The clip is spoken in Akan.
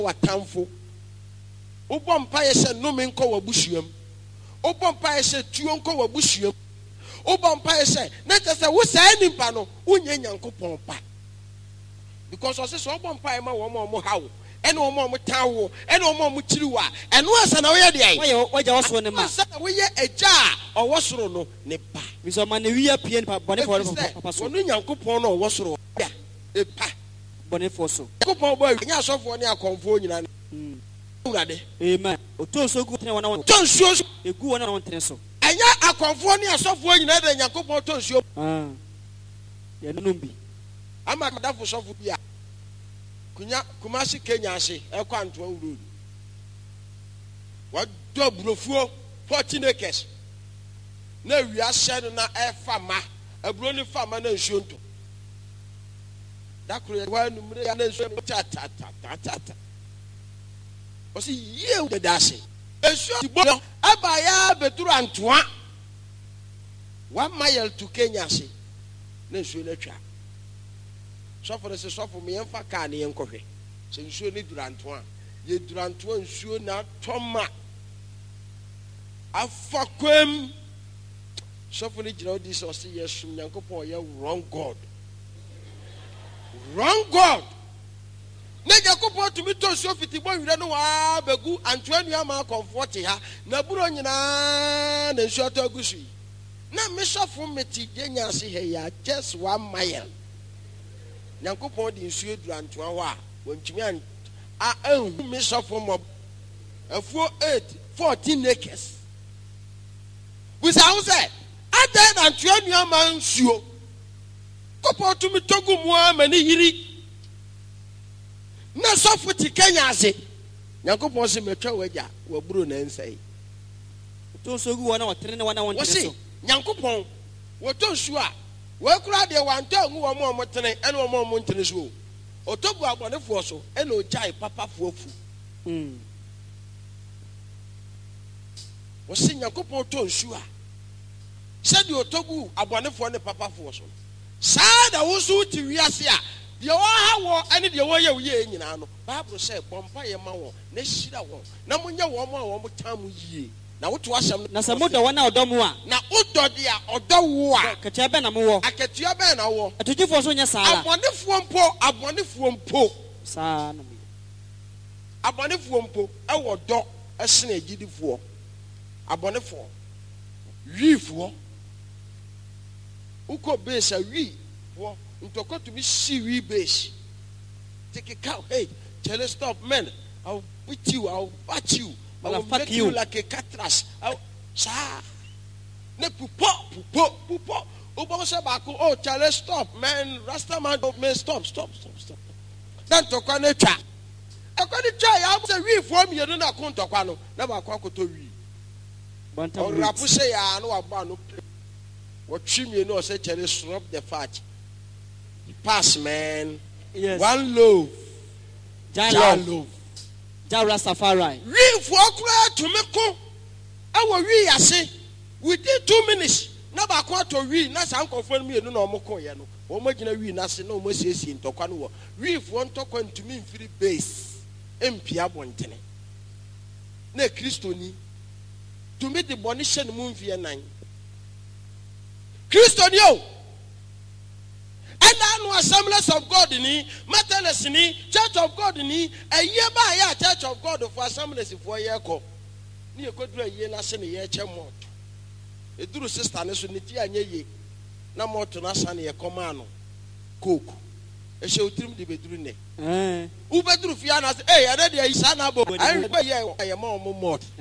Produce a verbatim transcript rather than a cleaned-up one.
watamfo. Ubom pa yese no me nko wabusuam. Ubom pa yese tuo nko wabusuam. Ubom pa yese na tese wo sai nimpa no unye Nyankopɔn pa. Because ose so ubom pa e ma wo ma mo hawo. Ene wo ma mo tawo, ene wo ma mo kiriwa. Eno asa na wo ye de ai. Wo waja wo so ne ma. Asa na wo ye agya a owo soro no ne ba. Biso ma ne wi apie bone for papa so. Wo no Nyankopɔn no owo soro. E pa. Bone for so. Nyankopɔn bo nya asofo ne akonfo nyina. Mm. Amen. Oto so gu tene wona won. Tonsuo egu wona won tene so. Anya akonfo ne asofo nyina de Nyankopɔn tonsuo. Ah. Ye no bi. Ama kadafo sofo bia. Kunya Kumasi Kenya ase e kwa Antoa Road. Wa do burofuo fourteen acres. Na wia hye no na e fama. Aburo ni fama na nsuo nto. Dakro wa numre ya na nsuo ta ta ta ta ta. Osi ye de dase. Nsuo ti bo aba ya beturu Antoa. One mile to Kenya ase. Na nsuo na twa. So for the so for me emfa ka na yenkohwe se nsuo ni duranto a ye duranto nsuo na toma afakwem so for the gina odi so se yesum Nyankopɔn ye wrong god wrong god na Nyankopɔn to me to so fiti bo wire no wa begu Antoa nua ma comfort ha na buro nyina na nsuo to agusu na me sofo meti genya ase he ya just one mile. Nyankopɔn di nsuo duranto ho a wontumi an a anhu me sofo mob afuo eight fourteen acres. Busa wo se adan Antoa nua ma nsuo kopɔ to me togu mu a mani yiri na sofo ti Kenya ase Nyankopɔn se metwa wagya waburo na nsai to so gu wona wotere ne wona won tere so Nyankopɔn wo to nsuo a we kura de wanta ngu wo mo mo tene ene wo mo mo tene so otogu agbonefo so ene ojai papa fuofu mm wo se Nyankopɔn to nsu a se de otogu agbonefo ne papa fuo so saa da wo so ti wiase a de wo ha wo ene de wo ye wo ye nyina no Bible say bompa ye ma wo na hira wo na munye wo mo a wo mo tam yie na woto asem na se modo wona odomu a na odo de a odo wo a katia be na mo wo akatia be na wo atujifo so nya sala abonefo mpo abonefo mpo saa no abonefo mpo e wo do esene agidifo abonefo wifo uko base wi wo ntokoto bi si wi base take a cow hey tell us stop man I'll beat you I'll bat you I'll I'll make you like a catras. Sa ne pupo pupo pupo. Ubo se bako oh Charlie stop man Rasta man don't man stop stop stop stop. Dan to kwa ne twa. E kwa ne twa ya se wi fo mi yedo na kon to kwa no na ba kwa koto wi. Bantam. O rapu se ya no aba no. Wo twi mi no se Charlie stop the fat. Pass man. Yes. One loaf. Jan loaf. Jara Safari. We for kura to me ko. Awo wi ase. Within two minutes. Na ba kwa to wi na san confirm me no na omko ye no. Wo ma gina wi na se na o ma siesie ntokwa no wo. Wi for ntokwa ntumi mfiri base. Empia bontene. Na Kristo ni. To me the boni hye no mu mfie nan. Kristo ni o. And no Assemblies of God ni, Methodist ni, Church of God ni, a year by year Church of God for Assemblies for a year ko. Ni e kodru a year na se ne ye che mot. E duru sister ne so ne ti anya ye. Na mot na sa ne ye koma no. Coke. E she utrim de beduru ne. Eh. U beduru fia na se eh ya de isa na bo. Ai pe ye ye ma o mo mot.